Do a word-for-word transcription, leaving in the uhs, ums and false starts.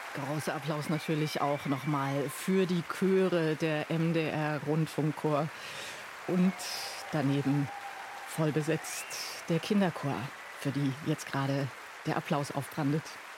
Großer Applaus natürlich auch nochmal für die Chöre der M D R-Rundfunkchor und daneben voll besetzt der Kinderchor, für die jetzt gerade der Applaus aufbrandet.